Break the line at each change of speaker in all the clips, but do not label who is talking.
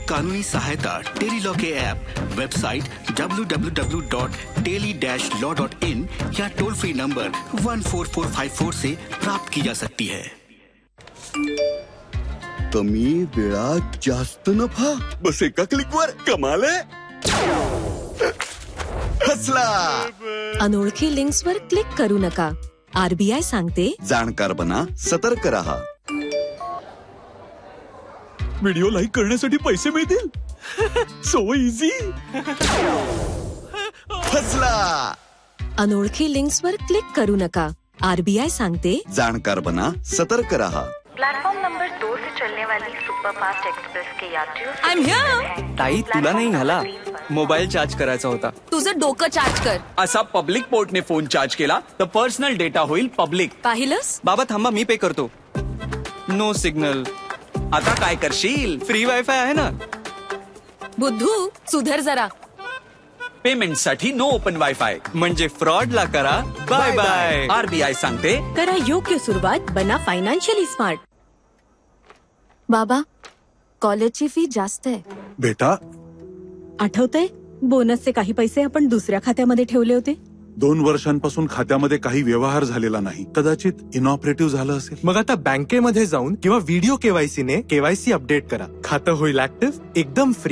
कानूनी सहायता tele law के app, website www.teli-law.in या टोल फ्री नंबर 14454 से प्राप्त की जा सकती है।
कमी वेळात जास्त नफा, बस एका क्लिकवर कमाल आहे। हसला।
अनोळखी लिंक्सवर क्लिक करू नका। आरबीआय सांगते,
जाणकार बना, सतर्क रहा।
व्हिडिओ लाईक करण्यासाठी पैसे मिळतील। So easy.
हसला।
अनोळखी लिंक्सवर क्लिक करू नका। आरबीआय सांगते,
जाणकार बना, सतर्क रहा।
प्लेटफॉर्म नंबर 2 से चलने वाली सुपरफास्ट एक्सप्रेस के यात्रियों
आई एम हियर।
ताई, तुला नाही झाला, मोबाईल चार्ज करायचा होता।
तुझं डोकं चार्ज कर।
असा पब्लिक पोर्टने फोन चार्ज केला तर पर्सनल डेटा होईल पब्लिक।
पाहिलंस?
बाबा थांबा, मी पे करतो। No signal. आता काय करशील? फ्री वायफाय आहे ना।
बुद्धू सुधर जरा।
पेमेंट साठी नो ओपन वायफाय म्हणजे फ्रॉड ला करा बाय बाय। आरबीआय सांगते,
करा योग्य सुरुवात, बना फायनान्शियली स्मार्ट। बाबा, कॉलेजची फी जास्त आहे।
बेटा,
आठवतंय बोनसचे काही पैसे आपण दुसऱ्या खात्यामध्ये ठेवले होते?
2 वर्षांपासून खात्यामध्ये काही व्यवहार झालेला नाही। कदाचित इनऑपरेटिव्ह झालं असेल।
मग आता बँकेमध्ये जाऊन किंवा व्हिडिओ केवायसी ने केवायसी अपडेट करा। खातं होईल ऍक्टिव्ह, एकदम फ्री।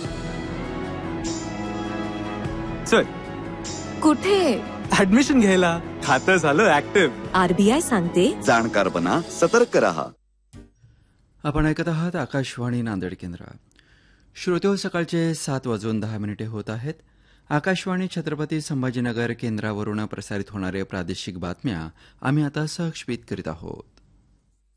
चल,
कुठे?
ऍडमिशन घ्यायला। खातं झालं ऍक्टिव्ह।
आरबीआय सांगते,
जाणकार बना, सतर्क रहा।
आपण ऐकत आहात आकाशवाणी नांदेड केंद्र। श्रोतेहो, सकाळचे 7:10 होत आहेत। आकाशवाणी छत्रपती संभाजीनगर केंद्रावरून प्रसारित होणाऱ्या प्रादेशिक बातम्या आम्ही आता सहक्षेपित करीत आहोत।